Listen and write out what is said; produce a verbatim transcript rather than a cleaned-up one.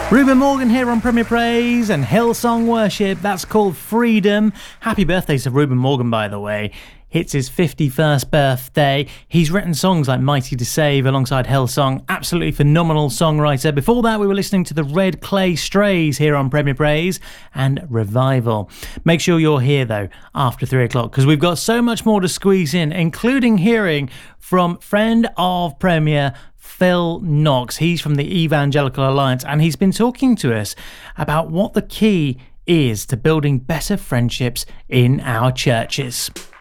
Reuben Morgan here on Premier Praise and Hillsong Worship. That's called Freedom. Happy birthday to Reuben Morgan, by the way. It's his fifty-first birthday. He's written songs like Mighty to Save alongside Hillsong. Absolutely phenomenal songwriter. Before that, we were listening to the Red Clay Strays here on Premier Praise and Revival. Make sure you're here, though, after three o'clock, because we've got so much more to squeeze in, including hearing from friend of Premier, Phil Knox. He's from the Evangelical Alliance, and he's been talking to us about what the key is to building better friendships in our churches.